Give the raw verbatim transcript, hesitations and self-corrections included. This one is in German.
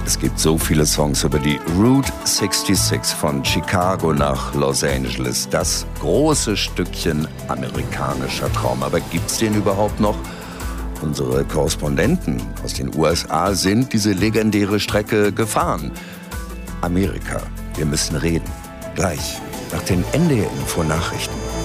Es gibt so viele Songs über die Route sechsundsechzig von Chicago nach Los Angeles. Das große Stückchen amerikanischer Traum. Aber gibt's den überhaupt noch? Unsere Korrespondenten aus den U S A sind diese legendäre Strecke gefahren. Amerika, wir müssen reden. Gleich nach den N D R-Info-Nachrichten.